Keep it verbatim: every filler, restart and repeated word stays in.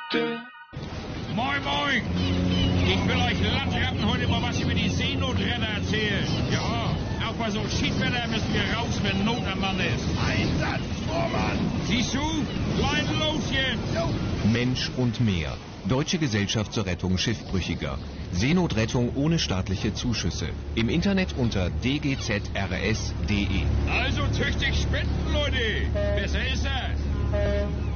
Moin, moin! Ich will euch Landratten heute mal was über die Seenotretter erzählen. Ja, auch bei so Schiedwetter müssen wir raus, wenn Not am Mann ist. Einsatz, Vormann! Siehst du? Leid los jetzt! Jo. Mensch und Meer. Deutsche Gesellschaft zur Rettung Schiffbrüchiger. Seenotrettung ohne staatliche Zuschüsse. Im Internet unter d g z r s punkt d e. Also tüchtig spenden, Leute! Besser ist er!